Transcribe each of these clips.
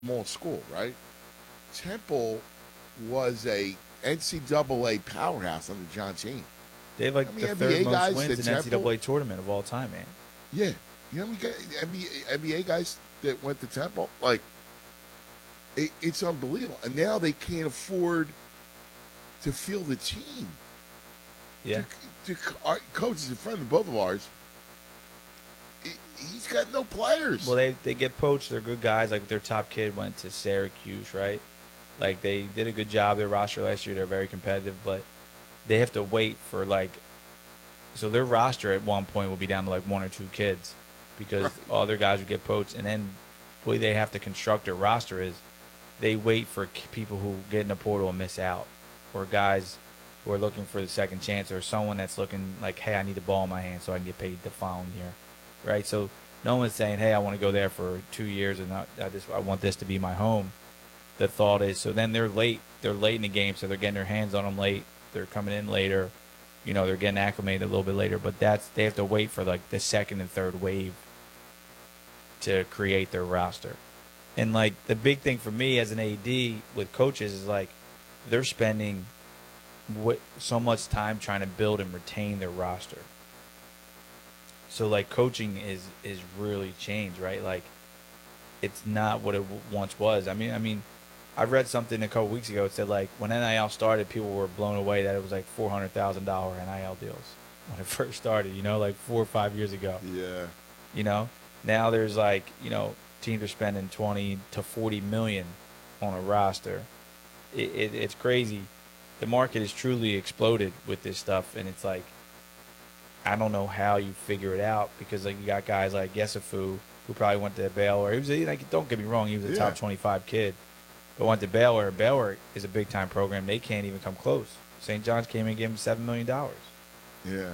small school, right? Temple was a NCAA powerhouse under John Shane. They have How like many the third NBA most guys wins that in Temple? NCAA tournament of all time, man. Yeah, you know how many NBA guys that went to Temple? Like it's unbelievable, and now they can't afford to field the team. Yeah. To, our coach is a friend of both of ours. He's got no Well, players. they get poached. They're good guys. Like their top kid went to Syracuse, right? Like they did a good job. Their roster last year, they're very competitive, but they have to wait for like so their roster at one point will be down to like one or two kids because Right. all their guys would get poached, and then the way they have to construct their roster is they wait for people who get in the portal and miss out, or guys who are looking for the second chance, or someone that's looking like, hey, I need the ball in my hand so I can get paid the following year, right? So no one's saying, hey, I want to go there for 2 years and I want this to be my home. The thought is, so then they're late. They're late in the game, so they're getting their hands on them late. They're coming in later. They're getting acclimated a little bit later, but they have to wait for like the second and third wave to create their roster. And like the big thing for me as an AD with coaches is like they're spending so much time trying to build and retain their roster. So like coaching is really changed, right? Like it's not what it once was. I read something a couple weeks ago. It said like when NIL started, people were blown away that it was like $400,000 NIL deals when it first started. Like 4 or 5 years ago. Yeah. You know, now there's like teams are spending 20 to 40 million on a roster. It's crazy. The market has truly exploded with this stuff, and it's like I don't know how you figure it out because like you got guys like Yesufu who probably went to Baylor. He was like, don't get me wrong, he was a Yeah. top 25 kid, but went to Baylor. Baylor is a big time program. They can't even come close. St. John's came in and gave him $7 million. Yeah.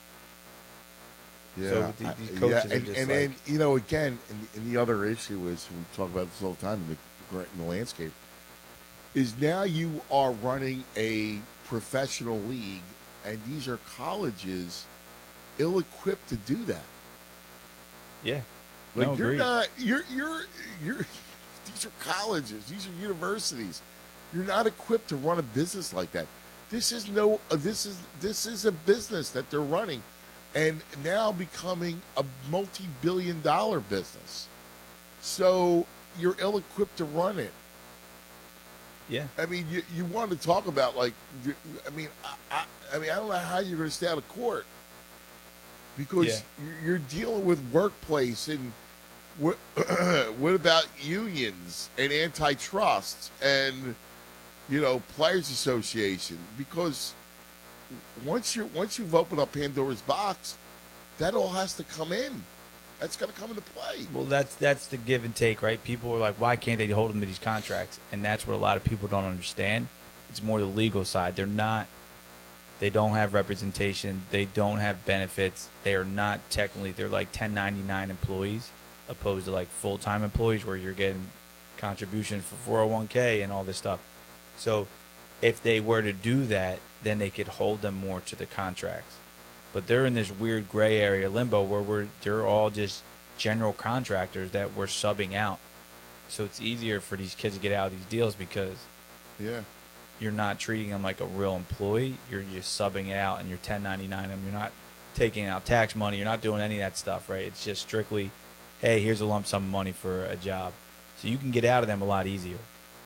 So Yeah, these yeah, coaches are just and like, then again, and the other issue is we talk about this all the time in the landscape is now you are running a professional league, and these are colleges ill-equipped to do that. yeah, no, Like you're agreed. not, you're. These are colleges, these are universities. You're not equipped to run a business like that. This is no, this is a business that they're running, and now becoming a multi-billion-dollar business. So you're ill-equipped to run it. Yeah, I mean, you want to talk about like, I mean, I mean, I don't know how you're going to stay out of court yeah. because you're dealing with workplace and what, what about unions and antitrust and players association? Because once you've opened up Pandora's box, that all has to come in. That's going to come into play. Well, that's the give and take, right? People are like, why can't they hold them to these contracts? And that's what a lot of people don't understand. It's more the legal side. They don't have representation. They don't have benefits. They are not technically. They're like 1099 employees, opposed to like full time employees where you're getting contributions for 401k and all this stuff. So, if they were to do that, then they could hold them more to the contracts. But they're in this weird gray area limbo where they're all just general contractors that we're subbing out. So it's easier for these kids to get out of these deals because Yeah, you're not treating them like a real employee. You're just subbing it out and you're 1099 them. You're not taking out tax money. You're not doing any of that stuff, right? It's just strictly, hey, here's a lump sum of money for a job. So you can get out of them a lot easier.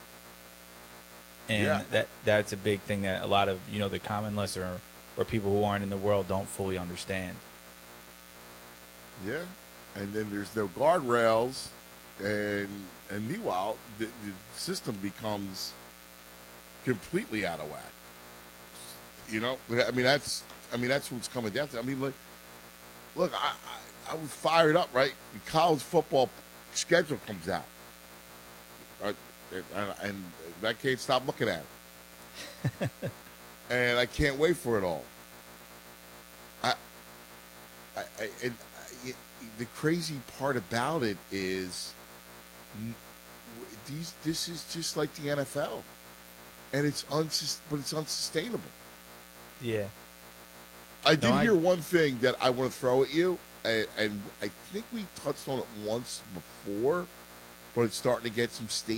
yeah, And that's a big thing that a lot of, the common listener or people who aren't in the world don't fully understand. yeah. And then there's no guardrails, and meanwhile the system becomes completely out of whack. I mean that's what's coming down to. I mean, look, I was fired up, right? The college football schedule comes out, right? And I can't stop looking at it, and I can't wait for it all. I, and the crazy part about it is this is just like the NFL, and but it's unsustainable. Yeah. I No, did hear one thing that I want to throw at you, and I think we touched on it once before. but it's starting to get some